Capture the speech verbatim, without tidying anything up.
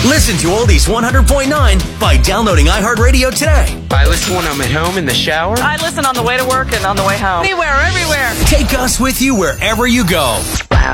Listen to Oldies one hundred point nine by downloading iHeartRadio today. I listen when I'm at home in the shower. I listen on the way to work and on the way home. Anywhere, everywhere. Take us with you wherever you go.